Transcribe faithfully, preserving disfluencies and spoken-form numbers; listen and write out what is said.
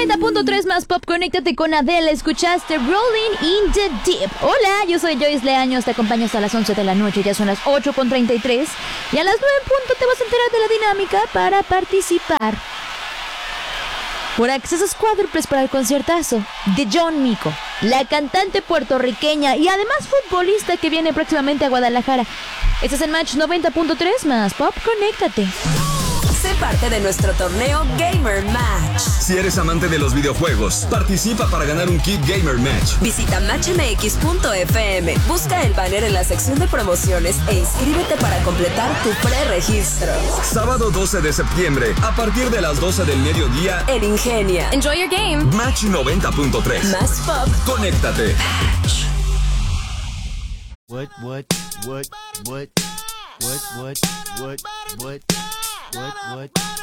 noventa punto tres más pop, conéctate con Adele. Escuchaste Rolling in the Deep. Hola, yo soy Joyce Leaños, te acompaño hasta las once de la noche, ya son las ocho con treinta y tres. Y a las nueve en punto te vas a enterar de la dinámica para participar por accesos cuádruples para el conciertazo de John Mico, la cantante puertorriqueña y además futbolista que viene próximamente a Guadalajara. Este es el Match noventa punto tres más pop, conéctate. Sé parte de nuestro torneo Gamer Match. Si eres amante de los videojuegos, participa para ganar un kit Gamer Match. Visita match m x punto f m, busca el banner en la sección de promociones e inscríbete para completar tu preregistro. Sábado doce de septiembre, a partir de las doce del mediodía, en Ingenia. Enjoy your game. Match noventa punto tres. Más pop. Conéctate. What, what, what, what, what, what, what, what, what, what?